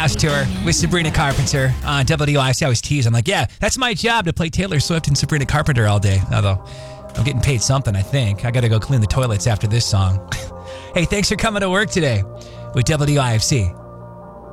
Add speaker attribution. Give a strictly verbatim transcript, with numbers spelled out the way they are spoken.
Speaker 1: House Tour with Sabrina Carpenter on W I F C. I always tease. I'm like, yeah, that's my job to play Taylor Swift and Sabrina Carpenter all day. Although I'm getting paid something, I think. I got to go clean the toilets after this song. Hey, thanks for coming to work today with W I F C.